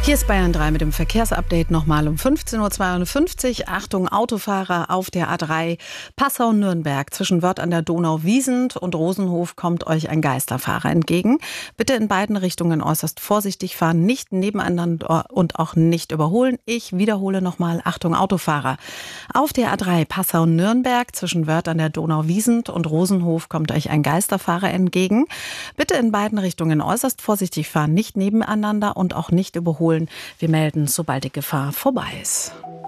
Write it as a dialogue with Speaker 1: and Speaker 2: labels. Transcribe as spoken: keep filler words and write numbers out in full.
Speaker 1: Hier ist Bayern drei mit dem Verkehrsupdate nochmal um fünfzehn Uhr zweiundfünfzig. Achtung, Autofahrer auf der A drei Passau-Nürnberg. Zwischen Wörth an der Donau, Wiesent und Rosenhof kommt euch ein Geisterfahrer entgegen. Bitte in beiden Richtungen äußerst vorsichtig fahren, nicht nebeneinander und auch nicht überholen. Ich wiederhole nochmal, Achtung, Autofahrer. Auf der A drei Passau-Nürnberg zwischen Wörth an der Donau, Wiesent und Rosenhof kommt euch ein Geisterfahrer entgegen. Bitte in beiden Richtungen äußerst vorsichtig fahren, nicht nebeneinander und auch nicht überholen. Wir melden, sobald die Gefahr vorbei ist.